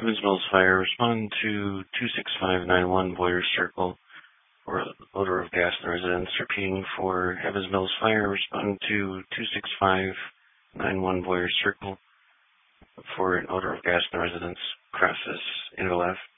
Evans Mills Fire, respond to 26591 Boyer Circle for odor of gas in the residence. Repeating, for Evans Mills Fire, respond to 26591 Boyer Circle for an odor of gas in the residence. Crosses, Inner left.